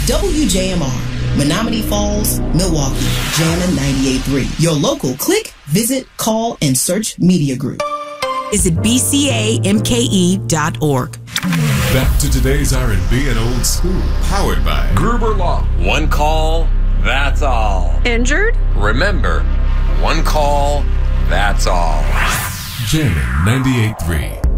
WJMR, Menominee Falls, Milwaukee, Jammin' 98.3. Your local click, visit, call, and search media group. Visit bcamke.org. Back to today's R&B and old school. Powered by Gruber Law. One call, that's all. Injured? Remember, one call, that's all. Jammin' 98.3.